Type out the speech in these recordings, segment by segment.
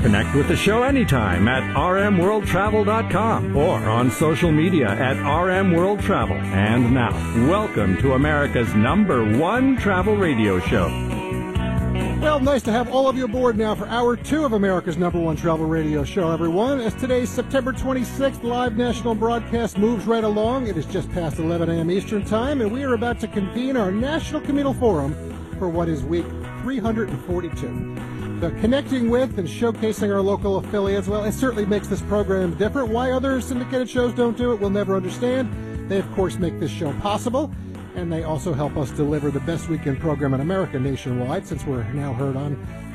Connect with the show anytime at rmworldtravel.com or on social media at rmworldtravel. And now, welcome to America's #1 travel radio show. Well, nice to have all of you aboard now for Hour 2 of America's #1 travel radio show, everyone. As today's September 26th live national broadcast moves right along, it is just past 11 a.m. Eastern Time, and we are about to convene our National Communal Forum for what is week 342. The connecting with and showcasing our local affiliates, well, it certainly makes this program different. Why other syndicated shows don't do it, we'll never understand. They, of course, make this show possible. And they also help us deliver the best weekend program in America nationwide, since we're now heard on,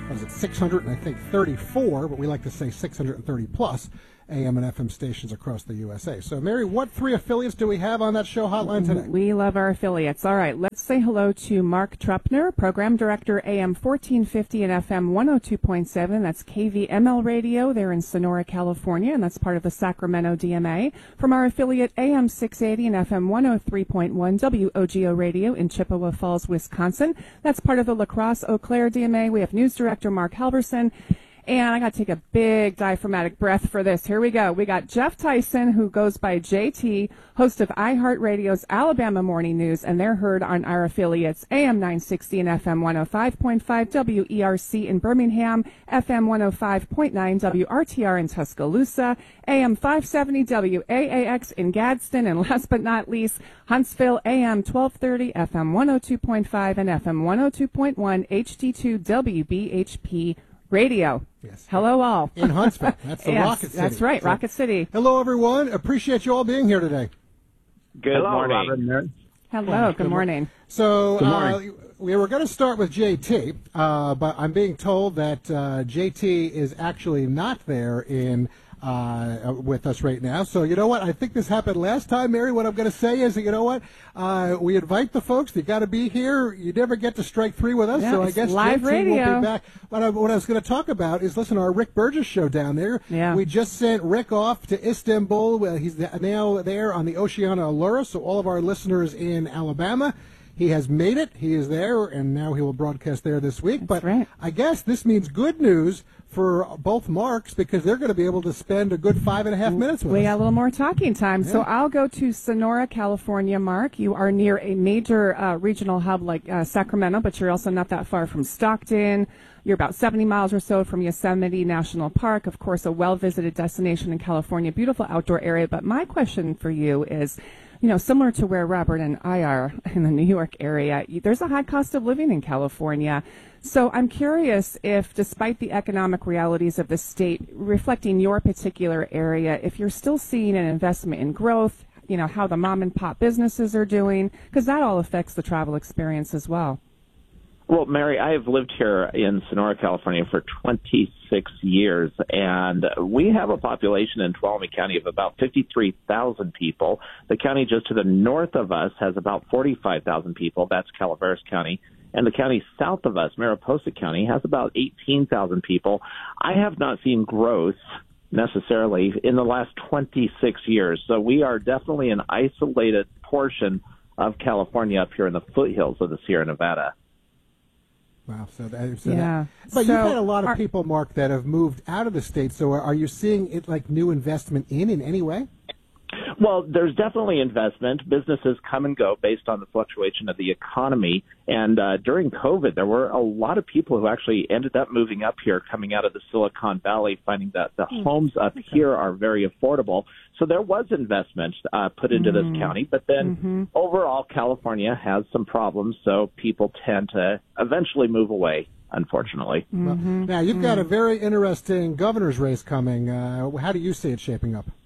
634, but we like to say 630 plus AM and FM stations across the USA. So, Mary, what 3 affiliates do we have on that show hotline today? We love our affiliates. All right, let's say hello to Mark Trupner, Program Director, AM 1450 and FM 102.7. That's KVML Radio. They're in Sonora, California, and that's part of the Sacramento DMA. From our affiliate, AM 680 and FM 103.1 WOGO Radio in Chippewa Falls, Wisconsin. That's part of the La Crosse Eau Claire DMA. We have News Director Mark Halverson. And I got to take a big diaphragmatic breath for this. Here we go. We got Jeff Tyson, who goes by JT, host of iHeartRadio's Alabama Morning News, and they're heard on our affiliates AM 960 and FM 105.5 WERC in Birmingham, FM 105.9 WRTR in Tuscaloosa, AM 570 WAAX in Gadsden, and last but not least, Huntsville, AM 1230, FM 102.5 and FM 102.1 HD2 WBHP Radio. Yes. Hello, all. In Huntsville. That's the yes, Rocket City. That's right, So, Rocket City. hello, everyone. Appreciate you all being here today. Good morning. Robin. Hello, good morning. So, Good morning. we were going to start with JT, but I'm being told that JT is actually not there with us right now. So, you know what? I think this happened last time, Mary. What I'm going to say is that, you know what? We invite the folks. You got to be here. You never get to strike 3 with us. Yeah, so I it's guess live JT radio. won't be back. What I was going to talk about is, listen, our Rick Burgess show down there. Yeah. We just sent Rick off to Istanbul. He's now there on the Oceana Allura. So all of our listeners in Alabama, he has made it. He is there, and now he will broadcast there this week. That's but right. I guess this means good news for both Marks, because they're going to be able to spend a good 5.5 minutes with We us. got a little more talking time. So I'll go to Sonora, California, Mark. You are near a major regional hub like Sacramento, but you're also not that far from Stockton. You're about 70 miles or so from Yosemite National Park, of course, a well-visited destination in California, beautiful outdoor area. But my question for you is, you know, similar to where Robert and I are in the New York area, there's a high cost of living in California. So I'm curious if, despite the economic realities of the state reflecting your particular area, if you're still seeing an investment in growth, you know, how the mom and pop businesses are doing, because that all affects the travel experience as well. Well, Mary, I have lived here in Sonora, California for 26 years, and we have a population in Tuolumne County of about 53,000 people. The county just to the north of us has about 45,000 people. That's Calaveras County. And the county south of us, Mariposa County, has about 18,000 people. I have not seen growth necessarily in the last 26 years. So we are definitely an isolated portion of California up here in the foothills of the Sierra Nevada. Wow. Yeah. But you've So had a lot of people, Mark, that have moved out of the state. So are you seeing it like new investment in any way? Well, there's definitely investment. Businesses come and go based on the fluctuation of the economy. And during COVID, there were a lot of people who actually ended up moving up here, coming out of the Silicon Valley, finding that the homes up here are very affordable. So there was investment put into this county. But then overall, California has some problems, so people tend to eventually move away, unfortunately. Well, now, you've got a very interesting governor's race coming. How do you see it shaping up?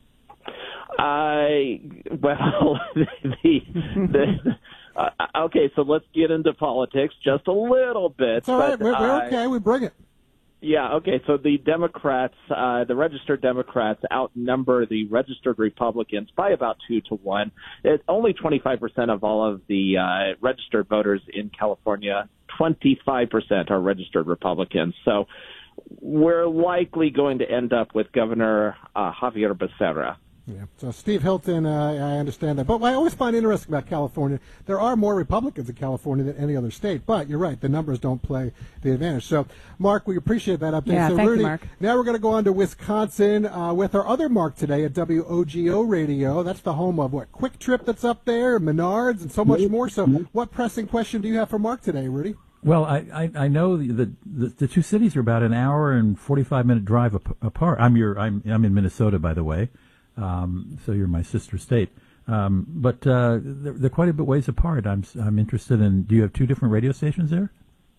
Okay, so let's get into politics just a little bit. It's all right. We're okay. We bring it. Yeah, okay, so the Democrats, the registered Democrats outnumber the registered Republicans by about 2-1. It's only 25% of all of the registered voters in California. 25% are registered Republicans. So we're likely going to end up with Governor Javier Becerra. Yeah. So Steve Hilton, I understand that. But what I always find interesting about California, there are more Republicans in California than any other state. But you're right, the numbers don't play the advantage. So, Mark, we appreciate that update. Yeah, so, thank Rudy, you, Mark. now we're going to go on to Wisconsin with our other Mark today at WOGO Radio. That's the home of what? Quick Trip that's up there, Menards, and so much more. So what pressing question do you have for Mark today, Rudy? Well, I know the two cities are about an hour and 45-minute drive apart. I'm in Minnesota, by the way. So you're my sister state, but they're quite a bit ways apart. I'm interested in. Do you have two different radio stations there?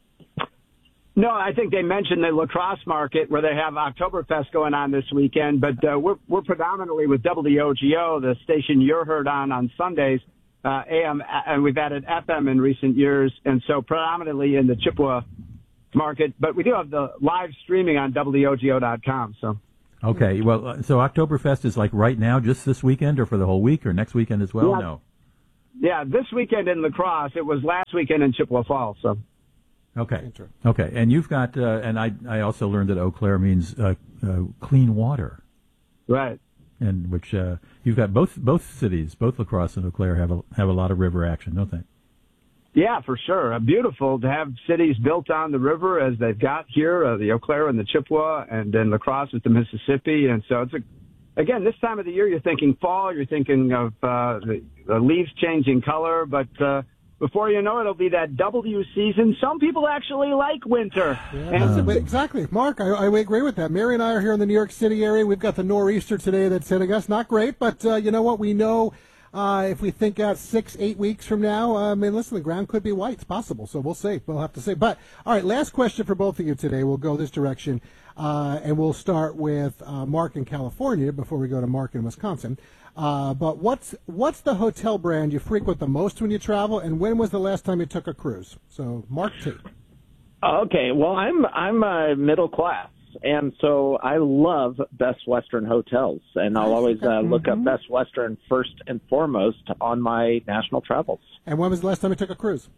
No, I think they mentioned the La Crosse market where they have Oktoberfest going on this weekend. But we're predominantly with WOGO, the station you're heard on Sundays, AM, and we've added FM in recent years, and so predominantly in the Chippewa market. But we do have the live streaming on WOGO.com. So. Okay, well, so Oktoberfest is like right now, just this weekend, or for the whole week, or next weekend as well? Yeah. No. Yeah, this weekend in La Crosse. It was last weekend in Chippewa Falls. So. Okay. Okay, and you've got, and I also learned that Eau Claire means clean water. Right. And which you've got both cities, both La Crosse and Eau Claire have a lot of river action, don't they? Yeah, for sure. Beautiful to have cities built on the river as they've got here, the Eau Claire and the Chippewa, and then La Crosse with the Mississippi. And so again, this time of the year, you're thinking fall, you're thinking of the leaves changing color, but before you know it, it'll be that W season. Some people actually like winter. Yeah, exactly. Mark, I agree with that. Mary and I are here in the New York City area. We've got the nor'easter today that's hitting us. Not great, but you know what? We know if we think out 6-8 weeks from now, I mean, listen, the ground could be white. It's possible, so we'll see. We'll have to see. But, all right, last question for both of you today. We'll go this direction, and we'll start with Mark in California before we go to Mark in Wisconsin. But what's the hotel brand you frequent the most when you travel, and when was the last time you took a cruise? So, Mark T. Okay, well, I'm middle class. And so I love Best Western hotels, and I'll always look up Best Western first and foremost on my national travels. And when was the last time you took a cruise?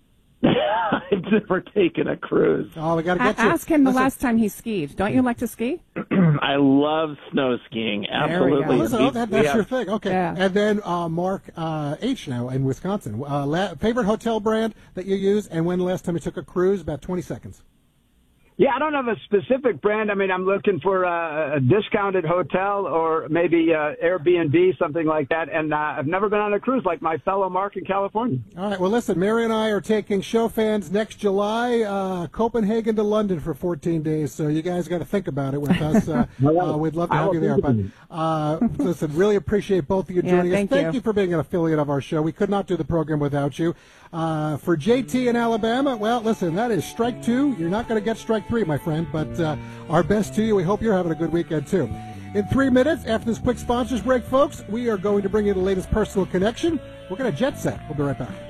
I've never taken a cruise. Oh, we got to get you. Ask him the last time he skied. Don't you like to ski? I love snow skiing. Absolutely. Listen, that's your thing. Okay. Yeah. And then Mark H. now in Wisconsin. Favorite hotel brand that you use, and when the last time you took a cruise? About 20 seconds. Yeah, I don't have a specific brand. I mean, I'm looking for a discounted hotel or maybe Airbnb, something like that. And I've never been on a cruise like my fellow Mark in California. All right. Well, listen, Mary and I are taking show fans next July, Copenhagen to London for 14 days. So you guys got to think about it with us. We'd love to have you there. But listen, really appreciate both of you joining us. Thank you for being an affiliate of our show. We could not do the program without you. For JT in Alabama, well, listen, that is strike two. You're not going to get strike three, my friend, but our best to you. We hope you're having a good weekend, too. In 3 minutes, after this quick sponsors break, folks, we are going to bring you the latest personal connection. We're going to jet set. We'll be right back.